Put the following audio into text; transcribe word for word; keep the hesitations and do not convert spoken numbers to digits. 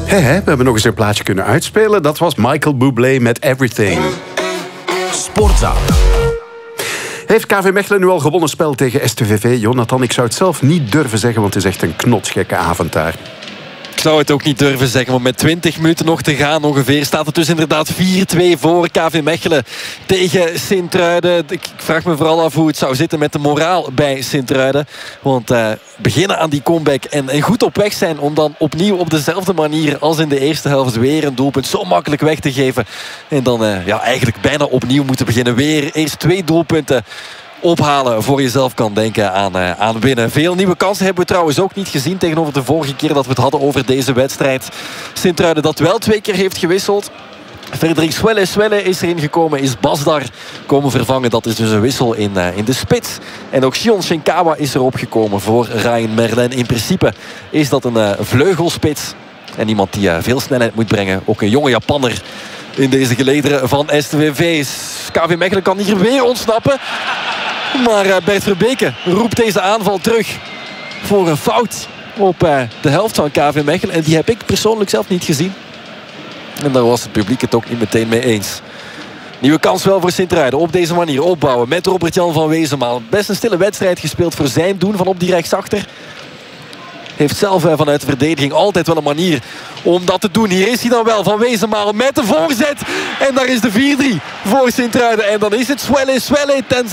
He, he, we hebben nog eens een plaatje kunnen uitspelen. Dat was Michael Bublé met Everything. Sportza. Heeft K V Mechelen nu al gewonnen spel tegen S T V V? Jonathan, ik zou het zelf niet durven zeggen, want het is echt een knotsgekke avond daar. Ik zou het ook niet durven zeggen, want met twintig minuten nog te gaan ongeveer staat het dus inderdaad vier twee voor K V Mechelen tegen Sint-Truiden. Ik vraag me vooral af hoe het zou zitten met de moraal bij Sint-Truiden. Want uh, beginnen aan die comeback en, en goed op weg zijn om dan opnieuw op dezelfde manier als in de eerste helft weer een doelpunt zo makkelijk weg te geven. En dan uh, ja, eigenlijk bijna opnieuw moeten beginnen. Weer eerst twee doelpunten ophalen voor je zelf kan denken aan, uh, aan winnen. Veel nieuwe kansen hebben we trouwens ook niet gezien tegenover de vorige keer dat we het hadden over deze wedstrijd. Sint-Truiden dat wel twee keer heeft gewisseld. Frederik Swelle Swelle is erin gekomen, is Basdar komen vervangen. Dat is dus een wissel in, uh, in de spits. En ook Shion Shinkawa is erop gekomen voor Ryan Merlin. In principe is dat een uh, vleugelspits. En iemand die uh, veel snelheid moet brengen. Ook een jonge Japanner in deze gelederen van S T V V. K V Mechelen kan hier weer ontsnappen. Maar uh, Bert Verbeke roept deze aanval terug voor een fout op uh, de helft van K V Mechelen. En die heb ik persoonlijk zelf niet gezien. En daar was het publiek het ook niet meteen mee eens. Nieuwe kans wel voor Sint-Truiden. Op deze manier opbouwen met Robert-Jan van Wezenmaal. Best een stille wedstrijd gespeeld voor zijn doen van op die rechtsachter. Heeft zelf uh, vanuit de verdediging altijd wel een manier om dat te doen. Hier is hij dan wel, Van Wezenmaal met de voorzet. En daar is de vier drie voor Sint-Truiden. En dan is het Swelle Swelle ten